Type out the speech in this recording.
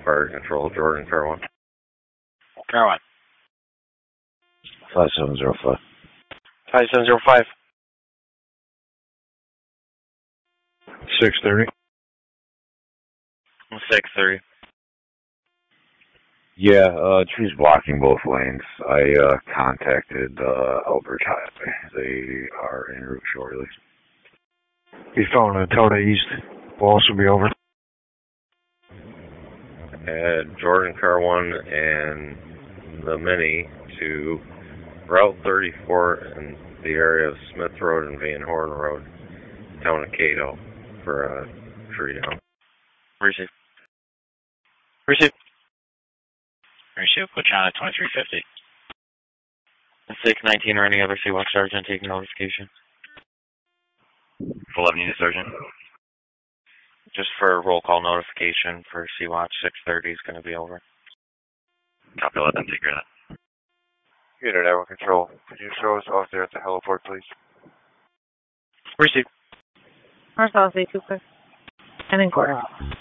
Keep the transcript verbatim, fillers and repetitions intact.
Fire Control, Jordan, Car one. Car one. five seven zero five. five seven zero five. six thirty. six thirty. Yeah, uh, trees blocking both lanes. I uh, contacted uh, Elbridge Highway. They are en route shortly. He's following the Toda East. Will also be over. Add Jordan, Car one, and the Mini to Route thirty-four in the area of Smith Road and Van Horn Road, town of Cato, for a tree down. Receive. Receive. Receive. Put you on at twenty-three fifty. six nineteen or any other C-Watch Sergeant taking notification. eleven unit Sergeant. Just for roll call notification for C-Watch, six thirty is going to be over. Copy, let them take care of that. Unit Airway Control, could you show us off there at the heliport, please? Receive. Marcel, say two quick. And then Cora.